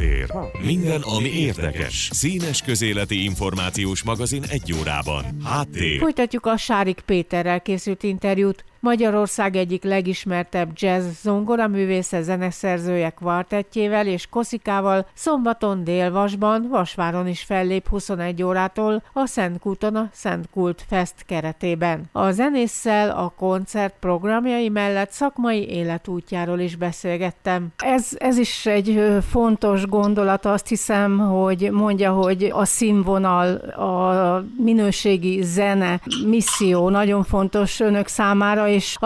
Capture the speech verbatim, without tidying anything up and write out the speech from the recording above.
Háttér. Minden, ami érdekes. Színes közéleti információs magazin egy órában. Háttér. Folytatjuk a Sárik Péterrel készült interjút. Magyarország egyik legismertebb jazz zongoraművésze, zeneszerzője kvartettjével és koszikával szombaton Dél-Vasban, Vasváron is fellép huszonegy órától a Szentkúton a Szent Kult Fest keretében. A zenésszel a koncert programjai mellett szakmai életútjáról is beszélgettem. Ez, ez is egy fontos gondolat, azt hiszem, hogy mondja, hogy a színvonal, a minőségi zene, misszió nagyon fontos önök számára, és